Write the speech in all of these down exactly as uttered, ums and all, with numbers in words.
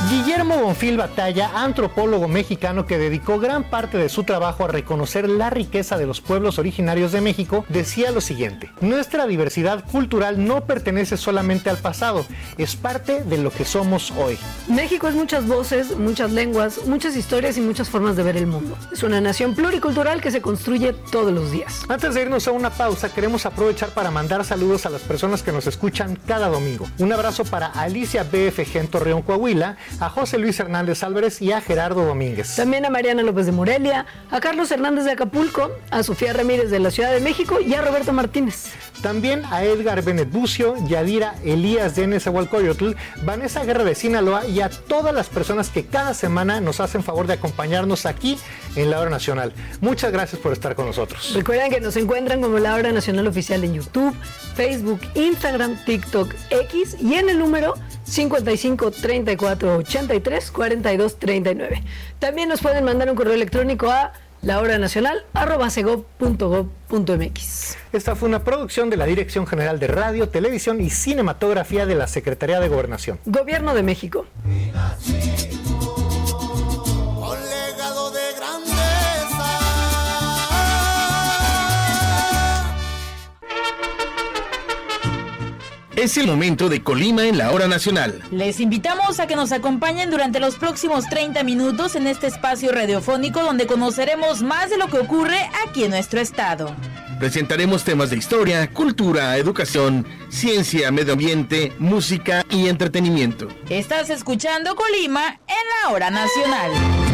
Guillermo Bonfil Batalla, antropólogo mexicano que dedicó gran parte de su trabajo a reconocer la riqueza de los pueblos originarios de México, decía lo siguiente: nuestra diversidad cultural no pertenece solamente al pasado, es parte de lo que somos hoy. México es muchas voces, muchas lenguas, muchas historias y muchas formas de ver el mundo. Es una nación pluricultural que se construye todos los días. Antes de irnos a una pausa, queremos aprovechar para mandar saludos a las personas que nos escuchan cada domingo. Un abrazo para Alicia B F G en Torreón, Coahuila, a José Luis Hernández Álvarez y a Gerardo Domínguez. También a Mariana López de Morelia, a Carlos Hernández de Acapulco, a Sofía Ramírez de la Ciudad de México y a Roberto Martínez. También a Edgar Benet Bucio, Yadira Elías de Nezahualcóyotl, Vanessa Guerra de Sinaloa y a todas las personas que cada semana nos hacen favor de acompañarnos aquí en La Hora Nacional. Muchas gracias por estar con nosotros. Recuerden que nos encuentran como La Hora Nacional Oficial en YouTube, Facebook, Instagram, TikTok, X y en el número cincuenta y cinco, treinta y cuatro, ochenta y tres, cuarenta y dos, treinta y nueve. También nos pueden mandar un correo electrónico a lahoranacional arroba segov punto gov punto mx. Esta fue una producción de la Dirección General de Radio, Televisión y Cinematografía de la Secretaría de Gobernación. Gobierno de México. Es el momento de Colima en La Hora Nacional. Les invitamos a que nos acompañen durante los próximos treinta minutos en este espacio radiofónico donde conoceremos más de lo que ocurre aquí en nuestro estado. Presentaremos temas de historia, cultura, educación, ciencia, medio ambiente, música y entretenimiento. Estás escuchando Colima en La Hora Nacional.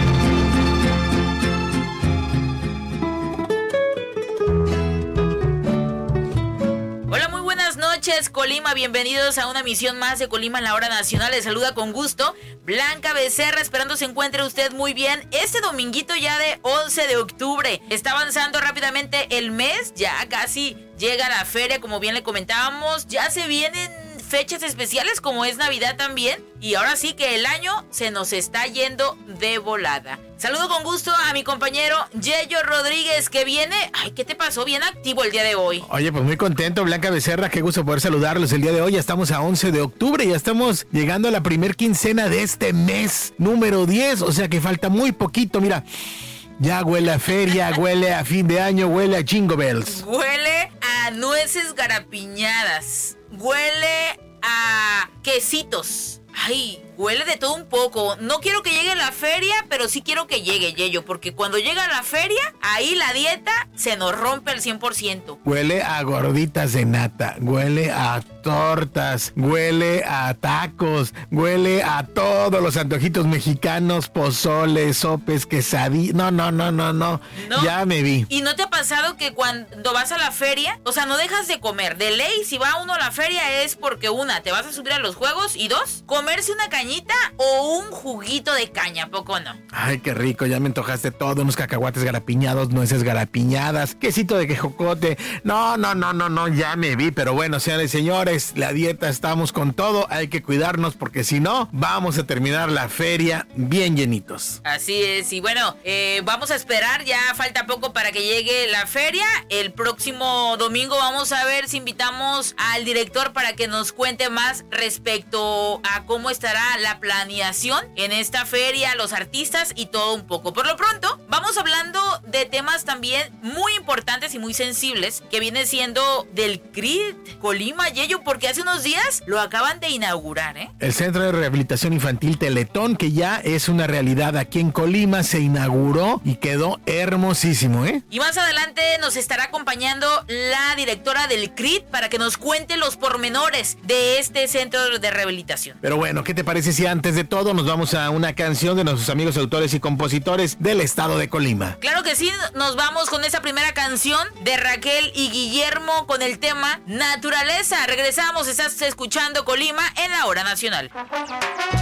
Buenas noches, Colima, bienvenidos a una emisión más de Colima en La Hora Nacional. Les saluda con gusto Blanca Becerra, esperando se encuentre usted muy bien. Este dominguito ya de once de octubre, está avanzando rápidamente el mes, ya casi llega la feria, como bien le comentábamos, ya se vienen fechas especiales como es Navidad también, y ahora sí que el año se nos está yendo de volada. Saludo con gusto a mi compañero Yeyo Rodríguez, que viene, ay, ¿qué te pasó? Bien activo el día de hoy. Oye, pues muy contento, Blanca Becerra, qué gusto poder saludarlos el día de hoy. Ya estamos a once de octubre, ya estamos llegando a la primer quincena de este mes, número diez, o sea que falta muy poquito, mira. Ya huele a feria, huele a fin de año, huele a Jingle Bells. Huele a nueces garapiñadas, huele a quesitos. Ay, huele de todo un poco. No quiero que llegue la feria, pero sí quiero que llegue, Yeyo, porque cuando llega la feria, ahí la dieta se nos rompe al cien por ciento. Huele a gorditas de nata, huele a tortas, huele a tacos, huele a todos los antojitos mexicanos, pozoles, sopes, quesadillas. No, no, no, no, no, no. Ya me vi. ¿Y no te ha pasado que cuando vas a la feria, o sea, no dejas de comer? De ley, si va uno a la feria es porque una, te vas a subir a los juegos y dos, comerse una cañita o un juguito de caña, ¿poco no? Ay, qué rico, ya me antojaste todo, unos cacahuates garapiñados, nueces garapiñadas, quesito de quejocote. No, no, no, no, no, ya me vi, pero bueno, señores y señores, la dieta estamos con todo, hay que cuidarnos porque si no, vamos a terminar la feria bien llenitos. Así es, y bueno, eh, vamos a esperar, ya falta poco para que llegue la feria. El próximo domingo vamos a ver si invitamos al director para que nos cuente más respecto a cómo estará la planeación en esta feria, los artistas y todo un poco. Por lo pronto, vamos hablando de temas también muy importantes y muy sensibles, que viene siendo del C R I T Colima, Yeyo, porque hace unos días lo acaban de inaugurar, ¿eh? El Centro de Rehabilitación Infantil Teletón, que ya es una realidad aquí en Colima, se inauguró y quedó hermosísimo, ¿eh? Y más adelante nos estará acompañando la directora del C R I T para que nos cuente los pormenores de este centro de rehabilitación. Pero bueno, ¿qué te parece si antes de todo nos vamos a una canción de nuestros amigos autores y compositores del estado de Colima? Claro que sí, nos vamos con esa primera canción de Raquel y Guillermo con el tema Naturaleza. Regresamos, estás escuchando Colima en La Hora Nacional.